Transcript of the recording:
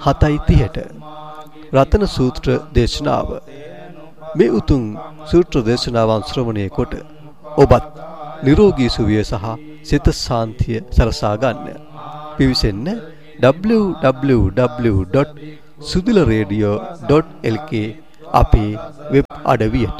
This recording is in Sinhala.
7:30ට රතන සූත්‍ර දේශනාව. මේ උතුම් සූත්‍ර දේශනාවන් ශ්‍රවණය කොට ඔබත් නිරෝගී සුවය සහ සිත ශාන්තිය සලසා ගන්න. පිවිසෙන්න www.sudilaradio.lk අපේ වෙබ් අඩවියට.